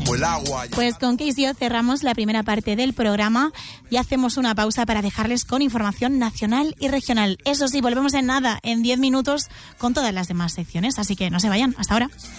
como el agua. Pues con KCO cerramos la primera parte del programa y hacemos una pausa para dejarles con información nacional y regional. Eso sí, volvemos en nada, en 10 minutos, con todas las demás secciones. Así que no se vayan. Hasta ahora.